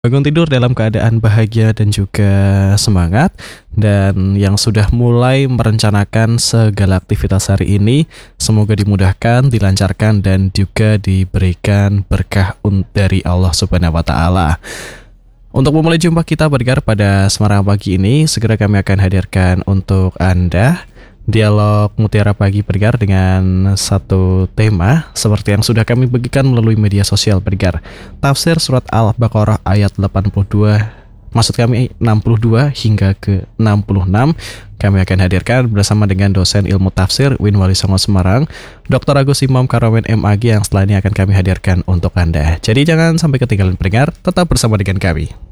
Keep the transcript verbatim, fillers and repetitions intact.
Bangun tidur dalam keadaan bahagia dan juga semangat, dan yang sudah mulai merencanakan segala aktivitas hari ini, semoga dimudahkan, dilancarkan, dan juga diberikan berkah un- dari Allah Subhanahu wa Ta'ala. Untuk memulai jumpa kita pendengar pada Semarang Pagi ini, segera kami akan hadirkan untuk Anda dialog Mutiara Pagi pendengar dengan satu tema seperti yang sudah kami bagikan melalui media sosial pendengar. Tafsir surat Al-Baqarah ayat delapan puluh dua, maksud kami enam puluh dua hingga ke enam puluh enam. Kami akan hadirkan bersama dengan dosen ilmu tafsir U I N Wali Songo Semarang, doktor Agus Imam Karawen M A G, yang setelah ini akan kami hadirkan untuk Anda. Jadi jangan sampai ketinggalan pendengar, tetap bersama dengan kami.